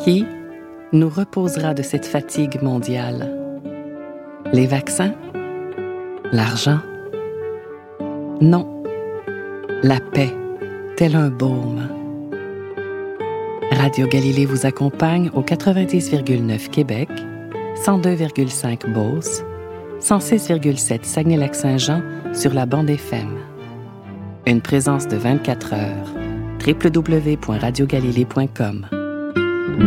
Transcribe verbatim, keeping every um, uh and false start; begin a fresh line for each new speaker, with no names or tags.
Qui nous reposera de cette fatigue mondiale? Les vaccins? L'argent? Non. La paix, tel un baume. Radio Galilée vous accompagne au quatre-vingt-dix virgule neuf Québec, cent deux virgule cinq Beauce, cent six virgule sept Saguenay-Lac-Saint-Jean sur la bande F M. Une présence de vingt-quatre heures. w w w point radio galilée point com